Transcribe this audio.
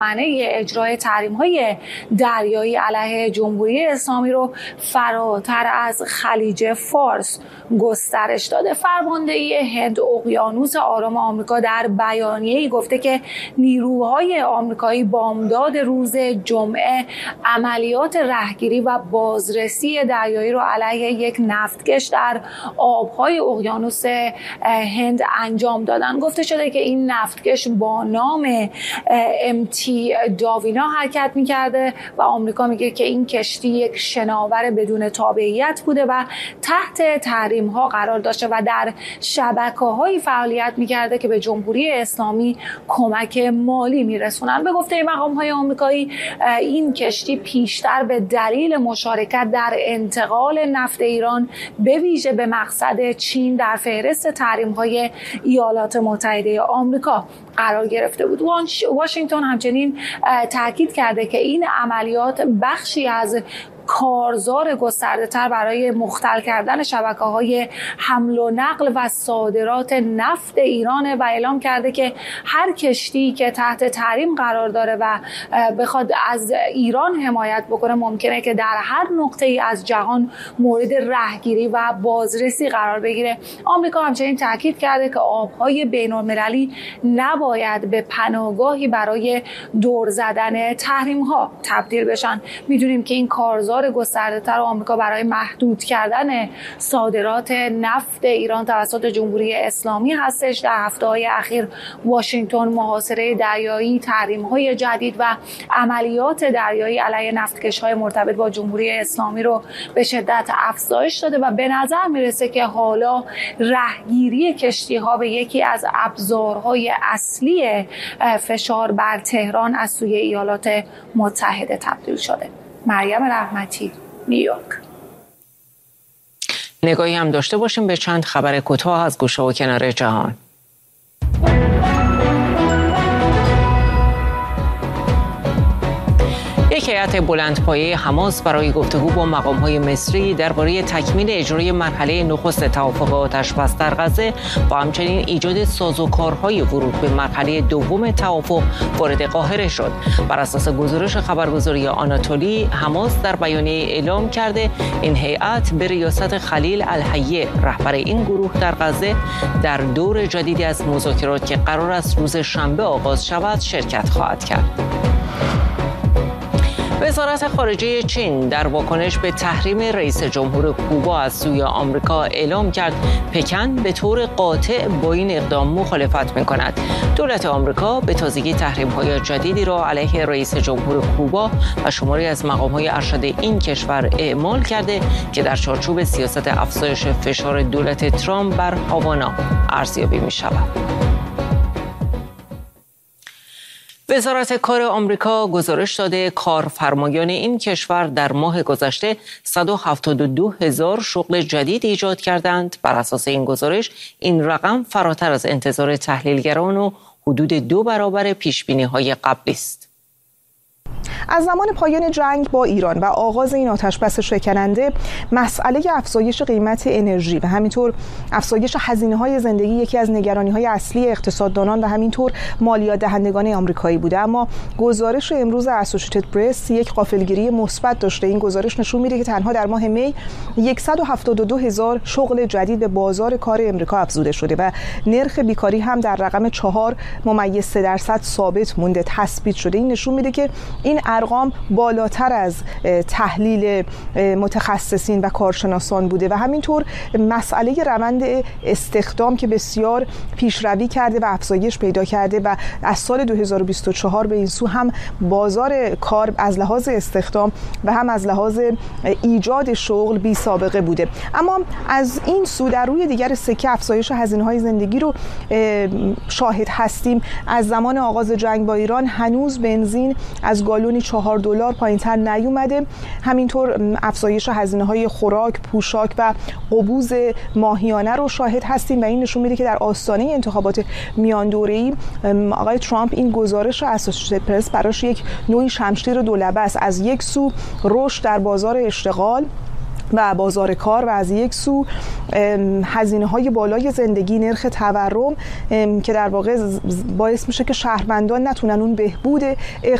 معنی اجرای تحریم‌های دریایی علیه جمهوری اسلامی رو فراتر از خلیج فارس گسترش داده. فرماندهی هند اقیانوس آرام آمریکا در بیانیه‌ای گفته که نیروهای آمریکایی بامداد روز جمعه عملیات رهگیری و بازرسی دریایی رو علیه یک نفتکش در آب‌های اقیانوس هند انجام دادن. گفته شده که این نفتکش با نام MT داوینا حرکت می‌کرده و آمریکا میگه که این کشتی یک شناور بدون تابعیت بوده و تحت تحریم‌ها قرار داشته و در شبکه‌های فعالیت می‌کرده که به جمهوری اسلامی کمک مالی میرسونن. به گفته مقام‌های آمریکایی این کشتی پیشتر به دلیل مشارکت در انتقال نفت ایران به ویژه به مقصد چین در فهرست تحریم‌های ایالات متحده آمریکا قرار گرفته بود. واشنگتن همچنین تاکید کرده که این عملیات بخشی از کارزار گسترده‌تر برای مختل کردن شبکه‌های حمل و نقل و صادرات نفت ایران و اعلام کرده که هر کشتی که تحت تحریم قرار داره و بخواد از ایران حمایت بکنه ممکنه که در هر نقطه‌ای از جهان مورد رهگیری و بازرسی قرار بگیره. آمریکا همچنین تاکید کرده که آب‌های بین‌المللی نباید به پناهگاهی برای دور زدن تحریم‌ها تبدیل بشن. می‌دونیم که این کارزار گسترده‌تر آمریکا برای محدود کردن صادرات نفت ایران توسط جمهوری اسلامی هستش. در هفته‌های اخیر واشنگتن محاصره دریایی، تحریم‌های جدید و عملیات دریایی علیه نفتکش‌های مرتبط با جمهوری اسلامی رو به شدت افزایش داده و به نظر میرسه که حالا رهگیری کشتی‌ها به یکی از ابزارهای اصلی فشار بر تهران از سوی ایالات متحده تبدیل شده. مریم رحمتی، نیویورک. نگاهی هم داشته باشیم به چند خبر کوتاه از گوشه و کنار جهان. یک هیئت بلندپایه حماس برای گفتگو با مقام‌های مصری درباره تکمیل اجرای مرحله نخست توافق آتش‌بس در غزه و همچنین ایجاد سازوکارهای ورود به مرحله دوم توافق وارد قاهره شد. بر اساس گزارش خبرگزاری آناتولی، حماس در بیانیه اعلام کرده این هیئت به ریاست خلیل الحیه رهبر این گروه در غزه در دور جدیدی از مذاکرات که قرار است روز شنبه آغاز شود شرکت خواهد کرد. وزارت خارجه چین در واکنش به تحریم رئیس جمهور کوبا از سوی آمریکا اعلام کرد پکن به طور قاطع با این اقدام مخالفت می‌کند. دولت آمریکا به تازگی تحریم‌های جدیدی را علیه رئیس جمهور کوبا و شماری از مقام‌های ارشد این کشور اعمال کرده که در چارچوب سیاست افزایش فشار دولت ترامپ بر هاوانا ارزیابی می‌شود. وزارت کار آمریکا گزارش داده کارفرمایان این کشور در ماه گذشته 172,000 شغل جدید ایجاد کردند. بر اساس این گزارش این رقم فراتر از انتظار تحلیلگران و حدود 2 برابر پیشبینی‌های قبلی است. از زمان پایان جنگ با ایران و آغاز این آتش‌بس شکننده، مسئله افزایش قیمت انرژی و همینطور افزایش هزینه‌های زندگی یکی از نگرانی‌های اصلی اقتصاددانان و همینطور مالیات دهندگان آمریکایی بوده. اما گزارش امروز اسوسییتد پرس یک غافلگیری مثبت داشته. این گزارش نشون میده که تنها در ماه می 172,000 شغل جدید به بازار کار آمریکا افزوده شده و نرخ بیکاری هم در رقم 4.3% ثابت مونده، تثبیت شده. این نشون میده که این ارقام بالاتر از تحلیل متخصصین و کارشناسان بوده و همینطور مسئله روند استخدام که بسیار پیشروی کرده و افزایش پیدا کرده و از سال 2024 به این سو هم بازار کار از لحاظ استخدام و هم از لحاظ ایجاد شغل بی سابقه بوده. اما از این سو در روی دیگر سکه افزایش هزینه‌های زندگی رو شاهد هستیم. از زمان آغاز جنگ با ایران هنوز بنزین از گالونی $4 پایین‌تر نیومده. همینطور افزایش هزینه‌های خوراک، پوشاک و قبوز ماهیانه رو شاهد هستیم و این نشون میده که در آستانه انتخابات میان دوره‌ای آقای ترامپ این گزارش اسوسییتد پرس براش یک نوعی شمشیر دولبه است. از یک سو رشد در بازار اشتغال و بازار کار و از یک سو هزینه‌های بالای زندگی، نرخ تورم که در واقع باعث میشه که شهروندان نتونن اون بهبود